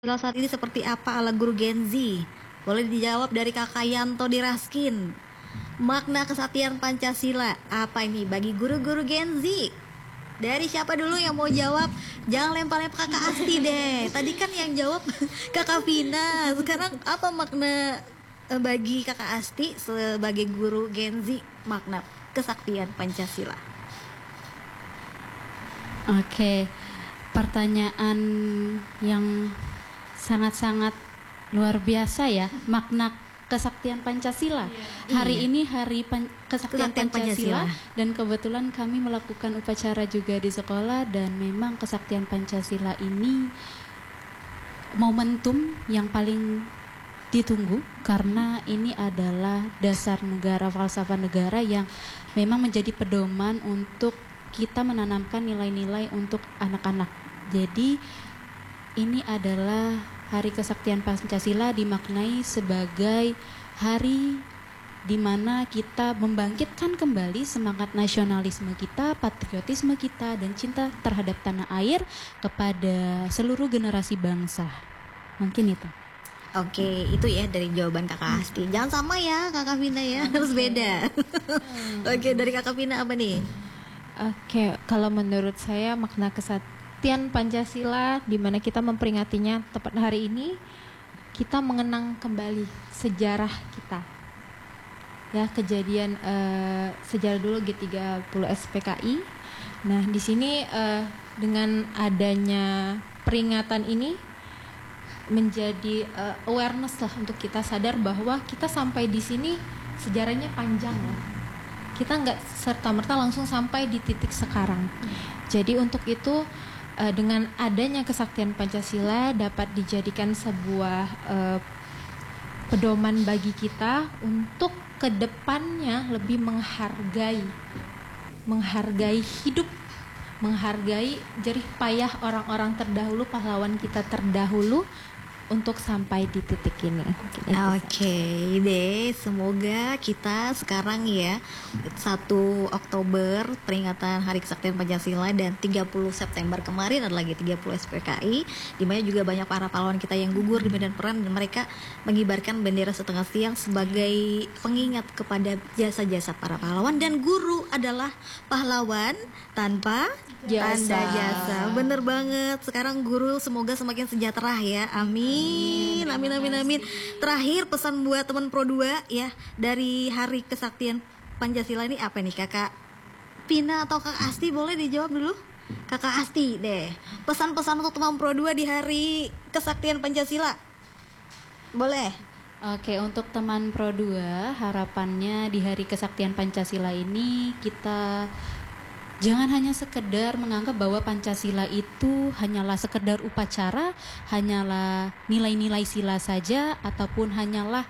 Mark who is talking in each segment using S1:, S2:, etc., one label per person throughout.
S1: Saat ini seperti apa ala guru Gen Z? Boleh dijawab dari Kakak Yanto di Raskin. Makna kesatian Pancasila apa ini bagi guru-guru Gen Z? Dari siapa dulu yang mau jawab? Jangan lempar-lempar Kakak Asti deh. Tadi kan yang jawab Kakak Vina. Sekarang apa makna bagi Kakak Asti sebagai guru Gen Z makna kesaktian Pancasila?
S2: Oke, pertanyaan yang sangat-sangat luar biasa ya, makna kesaktian Pancasila. Hari ini hari kesaktian Pancasila, dan kebetulan kami melakukan upacara juga di sekolah, dan memang kesaktian Pancasila ini momentum yang paling ditunggu karena ini adalah dasar negara, falsafah negara yang memang menjadi pedoman untuk kita menanamkan nilai-nilai untuk anak-anak. Jadi ini adalah Hari Kesaktian Pancasila dimaknai sebagai hari di mana kita membangkitkan kembali semangat nasionalisme kita, patriotisme kita, dan cinta terhadap tanah air kepada seluruh generasi bangsa. Mungkin itu.
S1: Oke, itu ya dari jawaban Kakak Asti. Jangan sama ya Kakak Vina ya, harus beda. Oke, dari Kakak Vina apa nih?
S3: Oke, kalau menurut saya makna kesaktian Pancasila di mana kita memperingatinya tepat hari ini, kita mengenang kembali sejarah kita. Ya, kejadian sejarah dulu G30 SPKI. Nah, di sini dengan adanya peringatan ini menjadi awareness lah untuk kita sadar bahwa kita sampai di sini sejarahnya panjang loh. Kita nggak serta-merta langsung sampai di titik sekarang. Jadi untuk itu dengan adanya kesaktian Pancasila dapat dijadikan sebuah pedoman bagi kita untuk kedepannya lebih menghargai hidup, menghargai jerih payah orang-orang terdahulu, pahlawan kita terdahulu untuk sampai di titik ini.
S1: Oke deh, semoga kita sekarang ya 1 Oktober peringatan Hari Kesaktian Pancasila dan 30 September kemarin ada lagi 30 SPKI, di mana juga banyak para pahlawan kita yang gugur di medan perang dan mereka mengibarkan bendera setengah tiang sebagai pengingat kepada jasa-jasa para pahlawan, dan guru adalah pahlawan tanpa tanda jasa. Bener banget. Sekarang guru semoga semakin sejahtera ya. Amin. Amin. Terakhir pesan buat teman Pro 2 ya dari Hari Kesaktian Pancasila ini apa nih Kakak Pina atau Kakak Asti? Boleh dijawab dulu. Kakak Asti deh. Pesan-pesan untuk teman Pro 2 di Hari Kesaktian Pancasila. Boleh.
S2: Oke, untuk teman Pro 2, harapannya di Hari Kesaktian Pancasila ini kita jangan hanya sekedar menganggap bahwa Pancasila itu hanyalah sekedar upacara, hanyalah nilai-nilai sila saja, ataupun hanyalah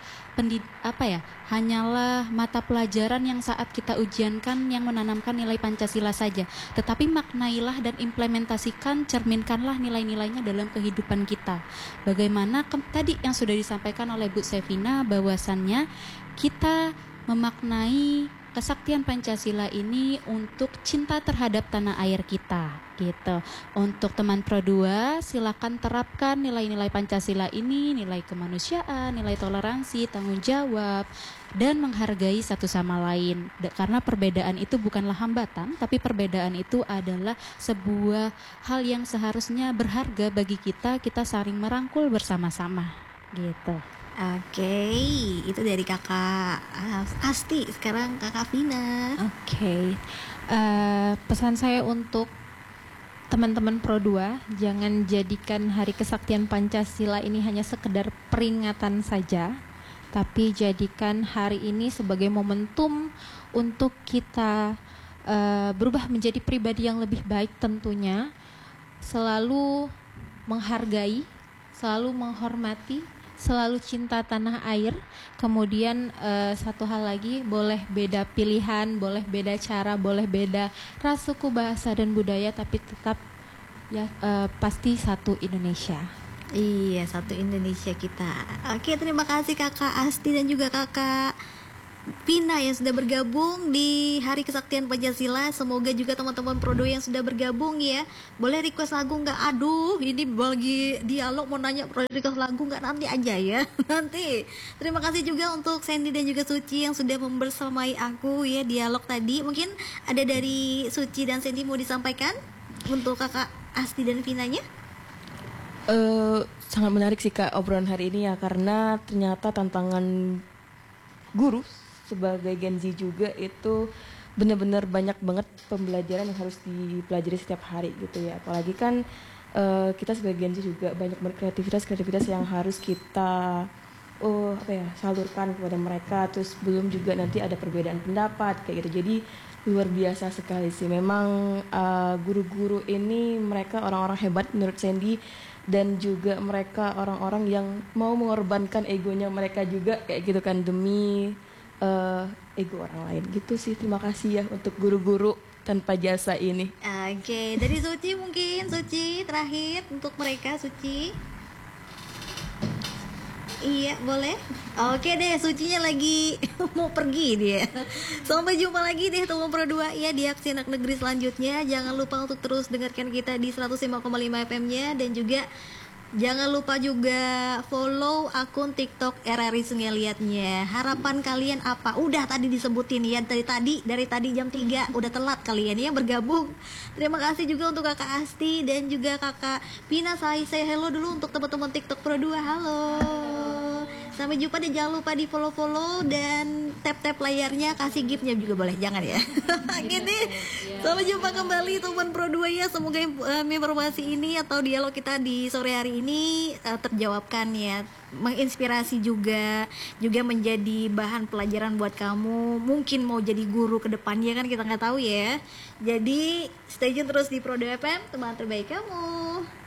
S2: hanyalah mata pelajaran yang saat kita ujiankan yang menanamkan nilai Pancasila saja. Tetapi maknailah dan implementasikan, cerminkanlah nilai-nilainya dalam kehidupan kita. Bagaimana tadi yang sudah disampaikan oleh Bu Sevina, bahwasannya kita memaknai kesaktian Pancasila ini untuk cinta terhadap tanah air kita, gitu. Untuk teman Pro 2, silakan terapkan nilai-nilai Pancasila ini, nilai kemanusiaan, nilai toleransi, tanggung jawab, dan menghargai satu sama lain. Karena perbedaan itu bukanlah hambatan, tapi perbedaan itu adalah sebuah hal yang seharusnya berharga bagi kita saling merangkul bersama-sama, gitu.
S1: Oke, itu dari Kakak Asti. Sekarang Kakak Vina.
S3: Oke. Pesan saya untuk teman-teman Pro 2, jangan jadikan Hari Kesaktian Pancasila ini hanya sekedar peringatan saja, tapi jadikan hari ini sebagai momentum untuk kita berubah menjadi pribadi yang lebih baik tentunya, selalu menghargai, selalu menghormati, selalu cinta tanah air. Kemudian satu hal lagi, boleh beda pilihan, boleh beda cara, boleh beda ras, suku, bahasa, dan budaya, tapi tetap ya pasti satu Indonesia.
S1: Iya, satu Indonesia kita. Oke, terima kasih Kakak Asti dan juga Kakak Vina yang sudah bergabung di Hari Kesaktian Pancasila. Semoga juga teman-teman Prodo yang sudah bergabung ya, boleh request lagu nggak? Aduh, ini bagi dialog mau nanya request lagu nggak, nanti aja ya nanti. Terima kasih juga untuk Sandy dan juga Suci yang sudah membersamai aku ya dialog tadi. Mungkin ada dari Suci dan Sandy mau disampaikan untuk kakak Asti dan Vinanya?
S4: Sangat menarik sih Kak obrolan hari ini ya, karena ternyata tantangan guru sebagai Gen Z juga itu benar-benar banyak banget pembelajaran yang harus dipelajari setiap hari gitu ya. Apalagi kan kita sebagai Gen Z juga banyak banget kreativitas yang harus kita salurkan kepada mereka. Terus belum juga nanti ada perbedaan pendapat kayak gitu. Jadi luar biasa sekali sih. Memang guru-guru ini mereka orang-orang hebat menurut Sandy, dan juga mereka orang-orang yang mau mengorbankan egonya mereka juga kayak gitu kan demi ego orang lain gitu sih. Terima kasih ya untuk guru-guru tanpa jasa ini.
S1: Oke, dari Suci mungkin, Suci terakhir untuk mereka, Suci. Iya, boleh. Oke deh, Sucinya lagi mau pergi dia. Sampai jumpa lagi deh teman Pro 2 ya di Aksi Anak Negeri selanjutnya. Jangan lupa untuk terus dengarkan kita di 105,5 FM-nya, dan juga jangan lupa juga follow akun TikTok RRI Sungai Liatnya. Harapan kalian apa? Udah tadi disebutin ya, dari tadi jam 3 udah telat kalian ya bergabung. Terima kasih juga untuk Kakak Asti dan juga Kakak Pina. Saya hello dulu untuk teman-teman TikTok Pro 2. Halo. Sampai jumpa, dan jangan lupa di follow dan tap layarnya, kasih giftnya juga boleh, jangan ya. Gini. Sampai jumpa kembali teman Pro 2 ya. Semoga informasi ini atau dialog kita di sore hari ini terjawabkan ya, menginspirasi juga menjadi bahan pelajaran buat kamu. Mungkin mau jadi guru ke depannya kan kita nggak tahu ya. Jadi stay tune terus di Pro 2 FM, teman terbaik kamu.